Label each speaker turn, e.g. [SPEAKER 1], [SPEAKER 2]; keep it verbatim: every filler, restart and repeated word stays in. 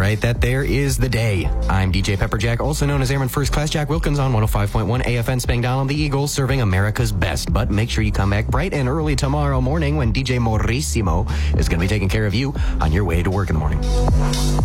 [SPEAKER 1] right, that there is the day. I'm D J Pepperjack, also known as Airman First Class Jack Wilkins on one oh five point one A F N Spangdahlem, the Eagles, serving America's best. But make sure you come back bright and early tomorrow morning when D J Maurissimo is going to be taking care of you on your way to work in the morning.